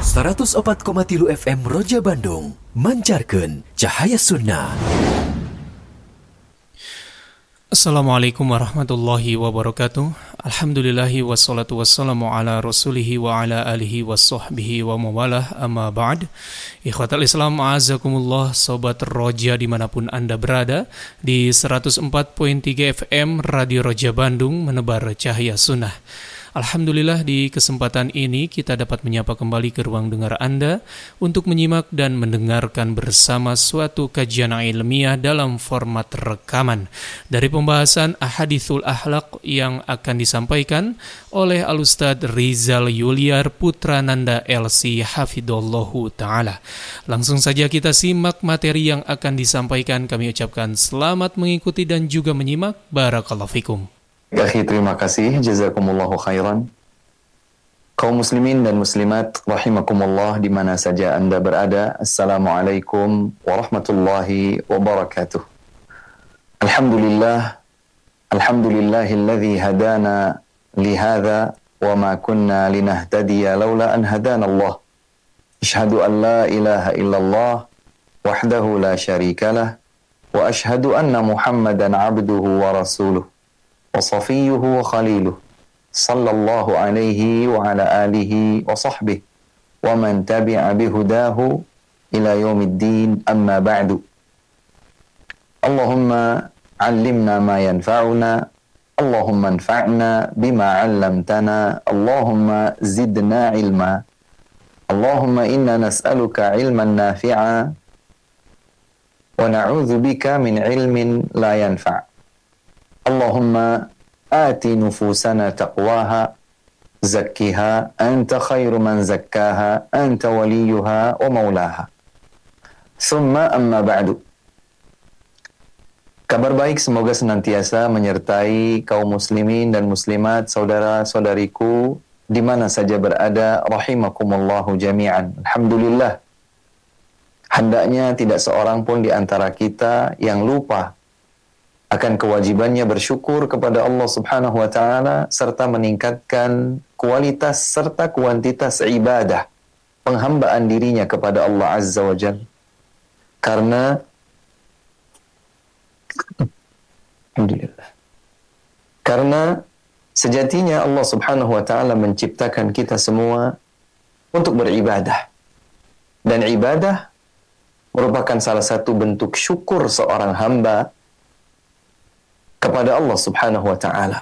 104,3 FM Roja Bandung mancarkeun cahaya sunnah. Assalamualaikum warahmatullahi wabarakatuh. Alhamdulillahi wassalatu wassalamu ala rasulihi wa ala alihi wa sahbihi wa mawalah, amma ba'd. Ikhwatal Islam, a'azakumullah, sobat Roja dimanapun Anda berada. Di 104.3 FM Radio Roja Bandung menebar cahaya sunnah. Alhamdulillah, di kesempatan ini kita dapat menyapa kembali ke ruang dengar Anda untuk menyimak dan mendengarkan bersama suatu kajian ilmiah dalam format rekaman dari pembahasan Ahadithul Akhlaq yang akan disampaikan oleh Al-Ustadz Rizal Yuliar Putra Nanda LC Hafidullahu Ta'ala. Langsung saja kita simak materi yang akan disampaikan. Kami ucapkan selamat mengikuti dan juga menyimak. Barakallahu fikum. Akhi, terima kasih, jazakumullahu khairan. Kaum muslimin dan muslimat rahimakumullah di mana saja Anda berada, assalamualaikum warahmatullahi wabarakatuh. Alhamdulillahilladzi hadana lihadza wa ma kunna linahtadiya laula an hadana Allah. Asyhadu an la ilaha illallah wahdahu la syarikalah wa asyhadu anna Muhammadan abduhu wa rasuluh وصفيه وخليله صلى الله عليه وعلى آله وصحبه ومن تبع بهداه إلى يوم الدين أما بعد اللهم علمنا ما ينفعنا اللهم انفعنا بما علمتنا اللهم زدنا علما اللهم إنا نسألك علما نافعا ونعوذ بك من علم لا ينفع Allahumma ati nufusana taqwaha zakkiha anta khairu man zakkaha anta waliyuha wa maulaha. Summa amma ba'du. Kabar baik semoga senantiasa menyertai kaum muslimin dan muslimat, saudara-saudariku di mana saja berada, rahimakumullahu jami'an. Alhamdulillah, hendaknya tidak seorang pun di antara kita yang lupa akan kewajibannya bersyukur kepada Allah Subhanahu wa Ta'ala serta meningkatkan kualitas serta kuantitas ibadah penghambaan dirinya kepada Allah Azza wa Jalla. Karena alhamdulillah, karena sejatinya Allah Subhanahu wa Ta'ala menciptakan kita semua untuk beribadah, dan ibadah merupakan salah satu bentuk syukur seorang hamba kepada Allah Subhanahu wa Ta'ala.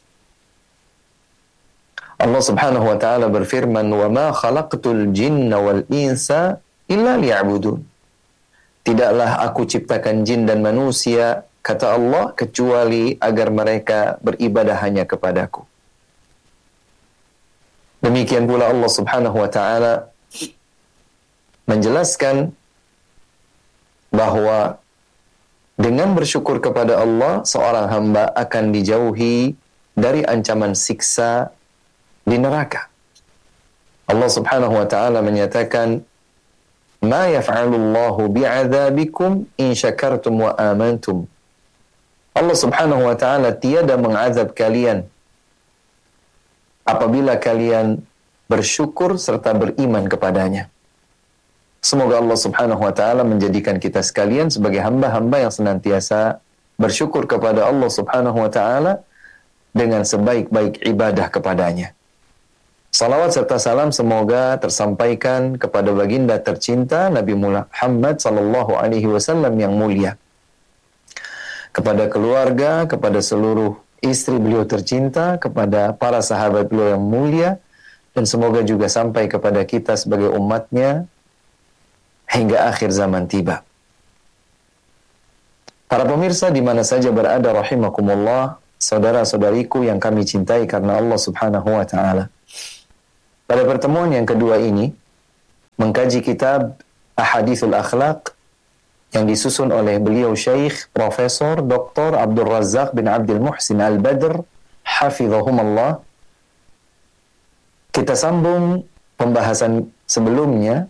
Allah Subhanahu wa Ta'ala berfirman, "Wa ma khalaqtul jinna wal insa illa liya'budun." Tidaklah aku ciptakan jin dan manusia, kata Allah, kecuali agar mereka beribadah hanya kepadaku. Demikian pula Allah Subhanahu wa Ta'ala menjelaskan bahwa dengan bersyukur kepada Allah, seorang hamba akan dijauhi dari ancaman siksa di neraka. Allah Subhanahu wa Ta'ala menyatakan, "Ma yaf'alullahu bi'adzabikum in syakartum wa amantum." Allah Subhanahu wa Ta'ala tiada mengazab kalian apabila kalian bersyukur serta beriman kepadanya. Semoga Allah Subhanahu wa Ta'ala menjadikan kita sekalian sebagai hamba-hamba yang senantiasa bersyukur kepada Allah Subhanahu wa Ta'ala dengan sebaik-baik ibadah kepadanya. Salawat serta salam semoga tersampaikan kepada baginda tercinta Nabi Muhammad sallallahu alaihi wasallam yang mulia, kepada keluarga, kepada seluruh istri beliau tercinta, kepada para sahabat beliau yang mulia, dan semoga juga sampai kepada kita sebagai umatnya hingga akhir zaman tiba. Para pemirsa di mana saja berada, rahimakumullah, saudara-saudariku yang kami cintai karena Allah Subhanahu wa Ta'ala. Pada pertemuan yang kedua ini, mengkaji kitab Ahadithul Akhlaq yang disusun oleh beliau Syekh Profesor Dr. Abdul Razak bin Abdul Muhsin Al-Badr, hafizahumullah. Kita sambung pembahasan sebelumnya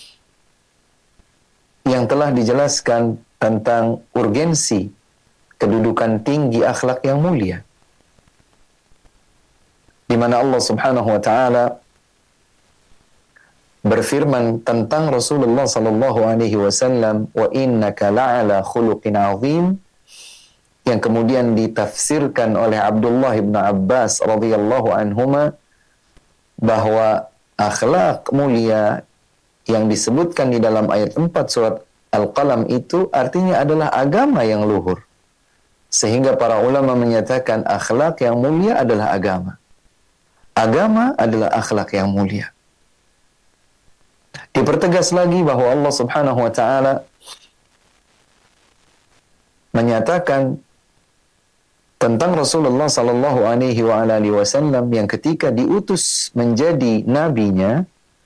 yang telah dijelaskan tentang urgensi kedudukan tinggi akhlak yang mulia, di mana Allah Subhanahu wa Ta'ala berfirman tentang Rasulullah sallallahu alaihi wasallam, wa innaka la'ala khuluqin azim, yang kemudian ditafsirkan oleh Abdullah bin Abbas radhiyallahu anhuma bahwa akhlak mulia yang disebutkan di dalam ayat 4 surat Al-Qalam itu artinya adalah agama yang luhur. Sehingga para ulama menyatakan akhlak yang mulia adalah agama. Agama adalah akhlak yang mulia. Dipertegas lagi bahwa Allah Subhanahu wa taala menyatakan tentang Rasulullah sallallahu alaihi wasallam yang ketika diutus menjadi nabinya,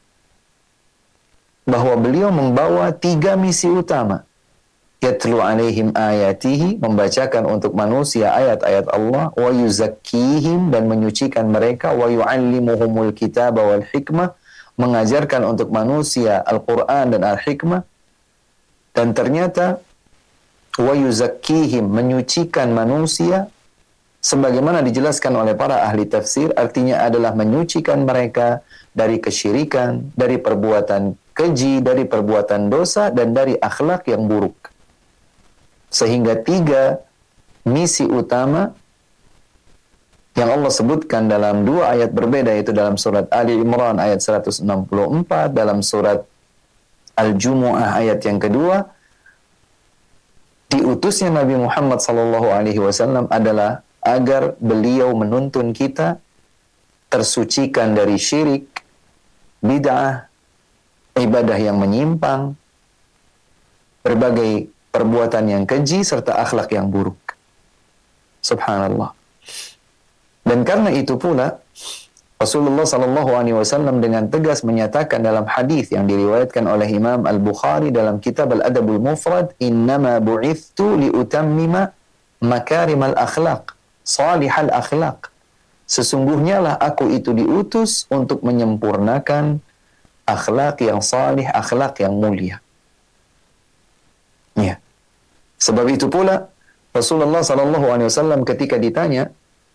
bahwa beliau membawa 3 misi utama. Yatlu alaihim ayatihi, membacakan untuk manusia ayat-ayat Allah, wa yuzakkihim, dan menyucikan mereka, wa yu'allimuhumul kitaba wal hikmah, mengajarkan untuk manusia Al-Quran dan Al-Hikmah. Dan ternyata wa yuzakkihim, menyucikan manusia, sebagaimana dijelaskan oleh para ahli tafsir, artinya adalah menyucikan mereka dari kesyirikan, dari perbuatan keji, dari perbuatan dosa, dan dari akhlak yang buruk. Sehingga 3 misi utama yang Allah sebutkan dalam 2 ayat berbeda, yaitu dalam surat Ali Imran ayat 164, dalam surat Al-Jumu'ah ayat yang kedua, diutusnya Nabi Muhammad SAW adalah agar beliau menuntun kita tersucikan dari syirik, bid'ah, ibadah yang menyimpang, berbagai perbuatan yang keji, serta akhlak yang buruk. Subhanallah. Dan karena itu pula Rasulullah SAW dengan tegas menyatakan dalam hadis yang diriwayatkan oleh Imam Al-Bukhari dalam kitab Al-Adabul Mufrad, innama bu'ithtu liutammima makarimal akhlaq, salihal akhlaq. Sesungguhnya lah aku itu diutus untuk menyempurnakan akhlak yang salih, akhlak yang mulia. Ya. Sebab itu pula Rasulullah SAW ketika ditanya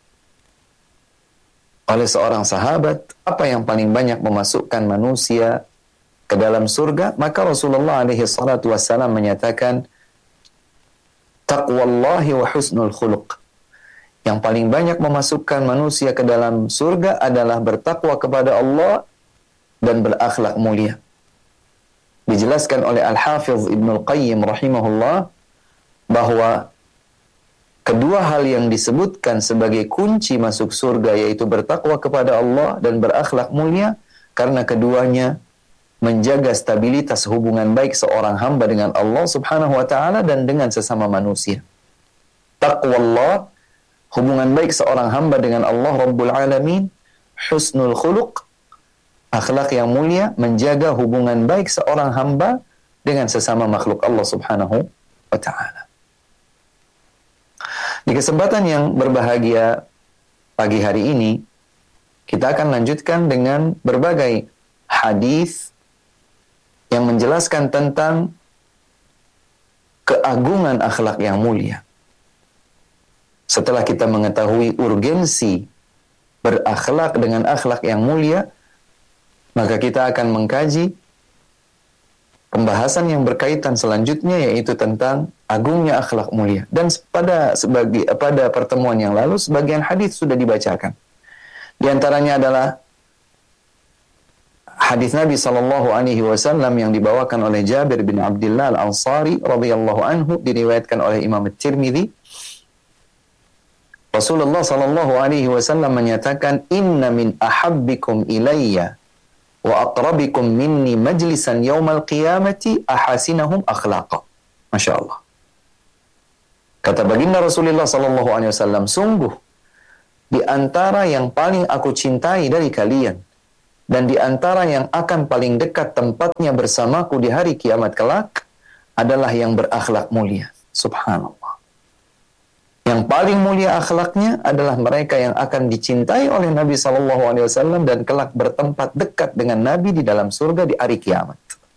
oleh seorang sahabat, apa yang paling banyak memasukkan manusia ke dalam surga, maka Rasulullah SAW menyatakan, taqwallahi wa husnul khuluq. Yang paling banyak memasukkan manusia ke dalam surga adalah bertakwa kepada Allah dan berakhlak mulia. Dijelaskan oleh Al-Hafiz Ibnul Qayyim rahimahullah bahwa kedua hal yang disebutkan sebagai kunci masuk surga, yaitu bertakwa kepada Allah dan berakhlak mulia, karena keduanya menjaga stabilitas hubungan baik seorang hamba dengan Allah Subhanahu wa taala dan dengan sesama manusia. Taqwallah, hubungan baik seorang hamba dengan Allah Rabbul Alamin. Husnul khuluq, akhlak yang mulia, menjaga hubungan baik seorang hamba dengan sesama makhluk Allah Subhanahu wa taala. Di kesempatan yang berbahagia pagi hari ini, kita akan lanjutkan dengan berbagai hadis yang menjelaskan tentang keagungan akhlak yang mulia. Setelah kita mengetahui urgensi berakhlak dengan akhlak yang mulia, maka kita akan mengkaji pembahasan yang berkaitan selanjutnya, yaitu tentang agungnya akhlak mulia. Dan pada pertemuan yang lalu sebagian hadis sudah dibacakan. Di antaranya adalah hadis Nabi SAW yang dibawakan oleh Jabir bin Abdullah Al-Ansari radhiyallahu anhu, diriwayatkan oleh Imam At-Tirmidzi. Rasulullah SAW menyatakan, inna min ahabbikum ilayya wa aqrabikum minni majlisan yaumal qiyamati ahasinahum akhlaqa. Masya Allah. Kata baginda Rasulullah SAW, sungguh di antara yang paling aku cintai dari kalian dan di antara yang akan paling dekat tempatnya bersamaku di hari kiamat kelak adalah yang berakhlak mulia. Subhanallah. Yang paling mulia akhlaknya adalah mereka yang akan dicintai oleh Nabi SAW dan kelak bertempat dekat dengan Nabi di dalam surga di hari kiamat.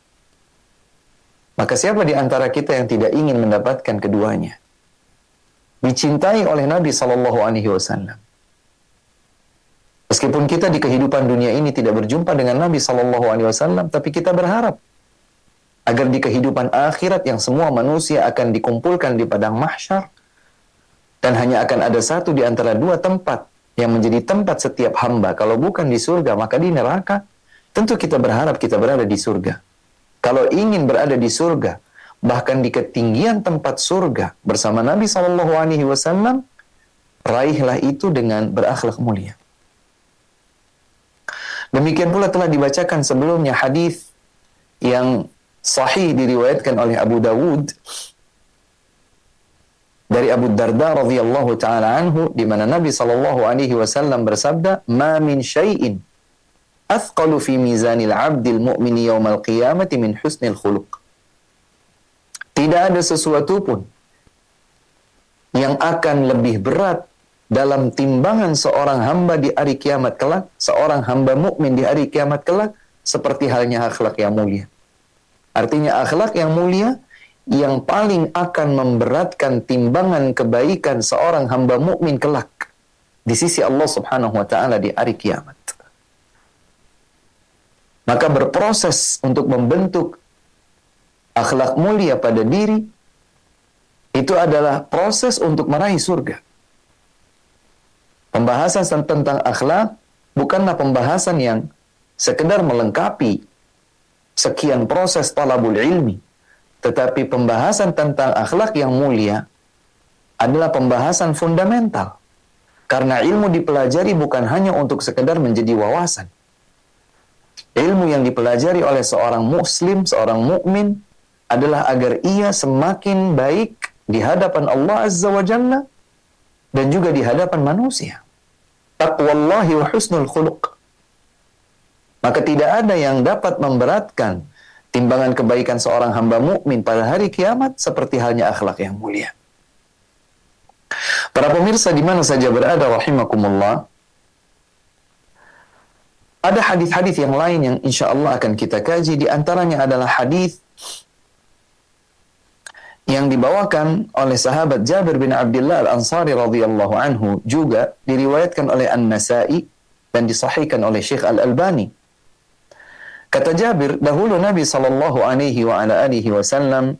Maka siapa di antara kita yang tidak ingin mendapatkan keduanya? Dicintai oleh Nabi SAW Meskipun kita di kehidupan dunia ini tidak berjumpa dengan Nabi SAW, tapi kita berharap agar di kehidupan akhirat yang semua manusia akan dikumpulkan di padang mahsyar, dan hanya akan ada satu di antara dua tempat yang menjadi tempat setiap hamba. Kalau bukan di surga, maka di neraka. Tentu kita berharap kita berada di surga. Kalau ingin berada di surga, bahkan di ketinggian tempat surga bersama Nabi SAW, raihlah itu dengan berakhlak mulia. Demikian pula telah dibacakan sebelumnya hadis yang sahih diriwayatkan oleh Abu Dawud dari Abu Darda radhiyallahu taala anhu, di mana Nabi SAW bersabda, "Ma min syai'in athqalu fi mizanil 'abdil mu'mini yaumal qiyamati min husnil khuluq." Tidak ada sesuatu pun yang akan lebih berat dalam timbangan seorang hamba di hari kiamat kelak, seorang hamba mukmin di hari kiamat kelak, seperti halnya akhlak yang mulia. Artinya akhlak yang mulia yang paling akan memberatkan timbangan kebaikan seorang hamba mukmin kelak di sisi Allah Subhanahu wa taala di hari kiamat. Maka berproses untuk membentuk akhlak mulia pada diri itu adalah proses untuk meraih surga. Pembahasan tentang akhlak bukanlah pembahasan yang sekedar melengkapi sekian proses talabul ilmi, tetapi pembahasan tentang akhlak yang mulia adalah pembahasan fundamental. Karena ilmu dipelajari bukan hanya untuk sekedar menjadi wawasan. Ilmu yang dipelajari oleh seorang muslim, seorang mukmin adalah agar ia semakin baik di hadapan Allah Azza wa Jalla dan juga di hadapan manusia. Taqwallahi wa husnul khuluq. Maka tidak ada yang dapat memberatkan timbangan kebaikan seorang hamba mukmin pada hari kiamat seperti halnya akhlak yang mulia. Para pemirsa di mana saja berada rahimakumullah, ada hadis-hadis yang lain yang insya Allah akan kita kaji. Di antaranya adalah hadis yang dibawakan oleh sahabat Jabir bin Abdullah Al-Ansari radhiyallahu anhu, juga diriwayatkan oleh An-Nasa'i dan disahihkan oleh Syekh Al-Albani. Kata Jabir, dahulu Nabi sallallahu alaihi wa ala alihi wasallam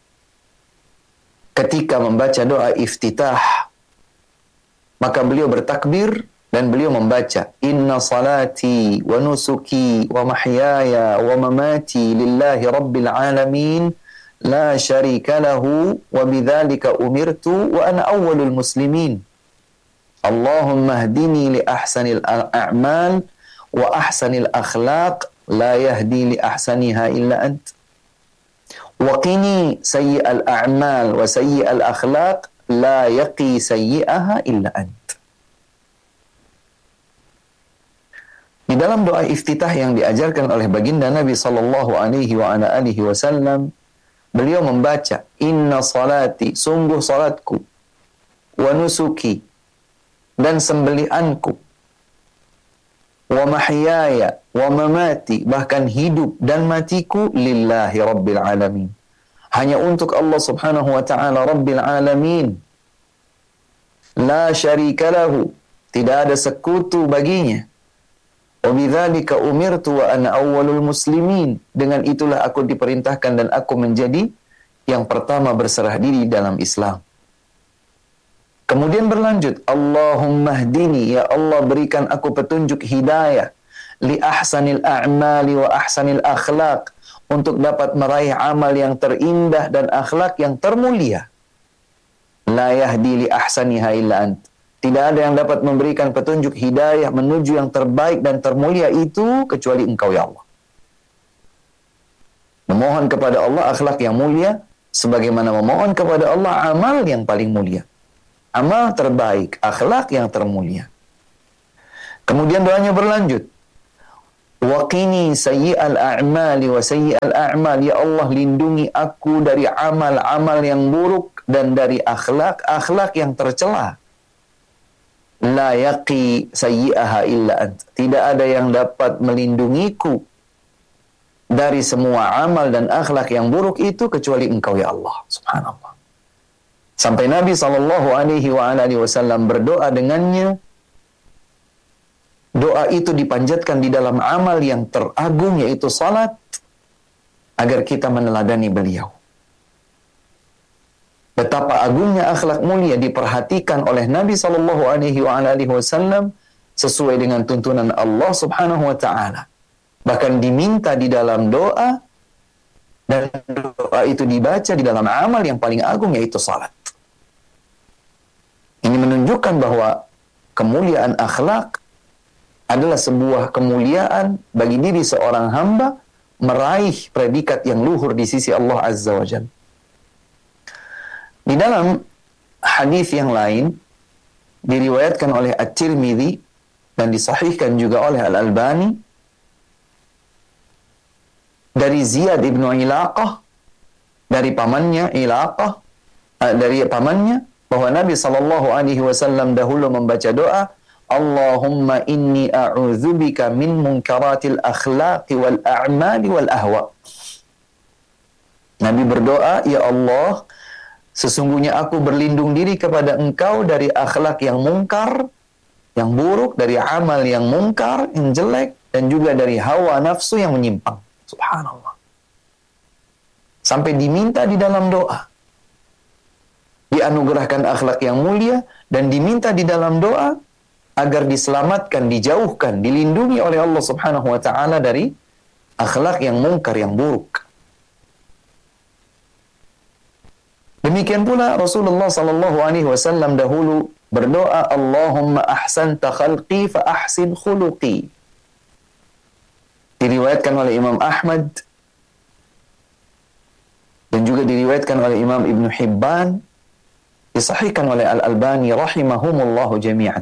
ketika membaca doa iftitah, maka beliau bertakbir dan beliau membaca, "Inna salati wa nusuki wa mahyaya wa mamati lillahi rabbil alamin la syarika lahu wa bidzalika umirtu wa ana awwalul muslimin. Allahumma hdini li ahsanil a'mal wa ahsanil akhlaq la yahdi li ahsaniha illa ant. Wa qini sayyi'al a'mal wa sayyi'al akhlaq la yaqi sayyi'aha illa ant." Di dalam doa iftitah yang diajarkan oleh baginda Nabi sallallahu alaihi wa ala alihi wasallam, beliau membaca, "Inna salati, sungguh salatku, wa nusuki, dan sembelihanku, wa mahyaya, wa mamati, bahkan hidup dan matiku, lillahi rabbil alamin. Hanya untuk Allah subhanahu wa ta'ala rabbil alamin. La syarika lahu, tidak ada sekutu baginya. Wa bidzalika umirtu wa ana awwalul muslimin. Dengan itulah aku diperintahkan dan aku menjadi yang pertama berserah diri dalam Islam." Kemudian berlanjut, "Allahumma hdini, ya Allah berikan aku petunjuk hidayah, li ahsanil a'mali wa ahsanil akhlaq, untuk dapat meraih amal yang terindah dan akhlak yang termulia. La yahdi li ahsaniha illa ant." Tidak ada yang dapat memberikan petunjuk hidayah menuju yang terbaik dan termulia itu kecuali Engkau ya Allah. Memohon kepada Allah akhlak yang mulia sebagaimana memohon kepada Allah amal yang paling mulia. Amal terbaik, akhlak yang termulia. Kemudian doanya berlanjut. "Wa qini sayyi'al a'mali wa sayyi'al a'mal." Ya Allah, lindungi aku dari amal-amal yang buruk dan dari akhlak-akhlak yang tercela. La yaqi sayyi'aha illa ant. Tidak ada yang dapat melindungiku dari semua amal dan akhlak yang buruk itu kecuali Engkau ya Allah. Subhanallah. Sampai Nabi sallallahu alaihi wa alihi wasallam berdoa dengannya doa itu dipanjatkan di dalam amal yang teragung, yaitu salat, agar kita meneladani beliau. Betapa agungnya akhlak mulia diperhatikan oleh Nabi SAW sesuai dengan tuntunan Allah Subhanahu wa Ta'ala. Bahkan diminta di dalam doa, dan doa itu dibaca di dalam amal yang paling agung, yaitu salat. Ini menunjukkan bahwa kemuliaan akhlak adalah sebuah kemuliaan bagi diri seorang hamba meraih predikat yang luhur di sisi Allah Azza wa Jalla. Di dalam hadis yang lain diriwayatkan oleh At-Tirmidzi dan disahihkan juga oleh Al-Albani dari Ziyad ibnu Ilaqah dari pamannya bahwa Nabi SAW dahulu membaca doa, Allahumma inni a'udzubika min munkaratil akhlaqi wal a'mali wal ahwa. Nabi berdoa, ya Allah, sesungguhnya aku berlindung diri kepada Engkau dari akhlak yang mungkar, yang buruk, dari amal yang mungkar, yang jelek, dan juga dari hawa nafsu yang menyimpang. Subhanallah. Sampai diminta di dalam doa. Dianugerahkan akhlak yang mulia, dan diminta di dalam doa agar diselamatkan, dijauhkan, dilindungi oleh Allah Subhanahu wa Ta'ala dari akhlak yang mungkar, yang buruk. Demikian pula Rasulullah SAW dahulu berdoa, Allahumma ahsanta khalqi fa ahsin khuluqi. Diriwayatkan oleh Imam Ahmad dan juga diriwayatkan oleh Imam Ibn Hibban, disahihkan oleh Al-Albani rahimahumullahu jami'an.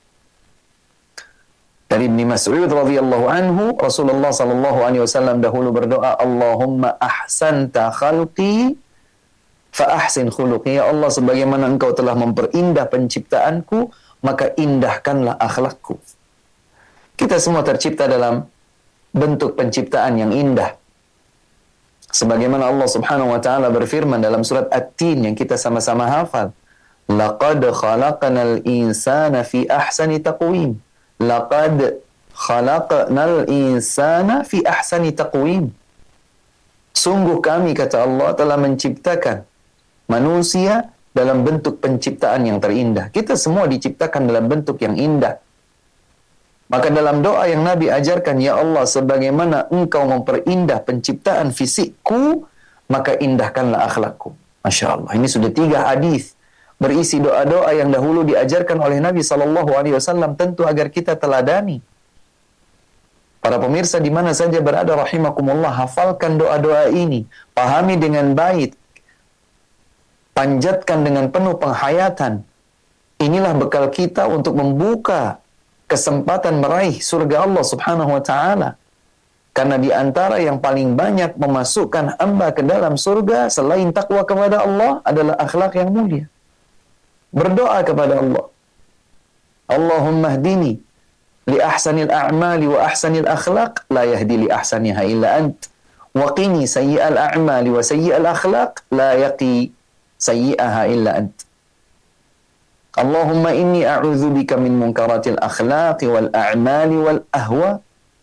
Dari Ibn Mas'ud radhiyallahu anhu, Rasulullah SAW dahulu berdoa, Allahumma ahsanta khalqi fa ahsin khuluqi. Ya Allah, sebagaimana Engkau telah memperindah penciptaanku, maka indahkanlah akhlakku. Kita semua tercipta dalam bentuk penciptaan yang indah. Sebagaimana Allah Subhanahu wa Ta'ala berfirman dalam surat At-Tin yang kita sama-sama hafal, laqad khalaqnal insana fi ahsani taqwim. Laqad khalaqnal insana fi ahsani taqwim. Sungguh kami, kata Allah, telah menciptakan manusia dalam bentuk penciptaan yang terindah. Kita semua diciptakan dalam bentuk yang indah. Maka dalam doa yang Nabi ajarkan, ya Allah, sebagaimana Engkau memperindah penciptaan fisikku, maka indahkanlah akhlakku. Masya Allah. Ini sudah 3 hadis berisi doa-doa yang dahulu diajarkan oleh Nabi SAW, tentu agar kita teladani. Para pemirsa di mana saja berada rahimakumullah, hafalkan doa-doa ini, pahami dengan baik, panjatkan dengan penuh penghayatan. Inilah bekal kita untuk membuka kesempatan meraih surga Allah Subhanahu wa Ta'ala. Karena di antara yang paling banyak memasukkan hamba ke dalam surga selain takwa kepada Allah adalah akhlak yang mulia. Berdoa kepada Allah, Allahumma hdini li ahsanil a'mali wa ahsanil akhlaq, la yahdi li ahsaniha illa ant, wa qini sayyi'al a'mali wa sayyi'al akhlaq, la yaqi sayyi'aha illa ant. Allahumma inni a'udzubika min munkaratil akhlaqi wal a'mali wal ahwa.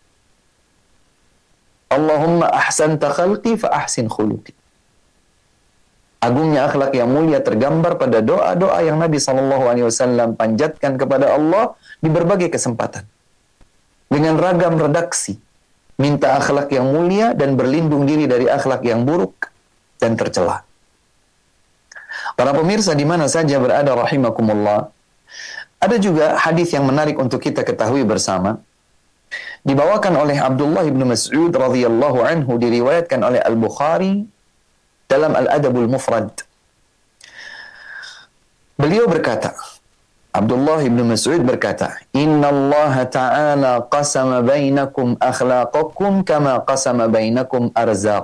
Allahumma ahsanta khalqi fa ahsin khuluqi. Agungnya akhlak yang mulia tergambar pada doa-doa yang Nabi SAW panjatkan kepada Allah di berbagai kesempatan. Dengan ragam redaksi. Minta akhlak yang mulia dan berlindung diri dari akhlak yang buruk dan tercela. Para pemirsa di mana saja berada rahimakumullah, ada juga hadis yang menarik untuk kita ketahui bersama. Dibawakan oleh Abdullah bin Mas'ud radhiyallahu anhu, diriwayatkan oleh Al-Bukhari dalam Al-Adabul Mufrad. Beliau berkata, Abdullah bin Mas'ud berkata, Inna Allah Ta'ala qasama bainakum akhlaqakum kama qasama bainakum arzaq.